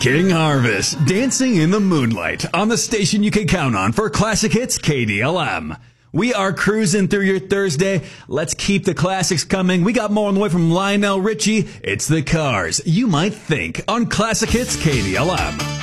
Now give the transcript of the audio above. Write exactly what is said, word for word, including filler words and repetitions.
King Harvest, dancing in the moonlight on the station you can count on for classic hits K D L M. We are cruising through your Thursday. Let's keep the classics coming. We got more on the way from Lionel Richie. It's the Cars You Might Think on Classic Hits K D L M.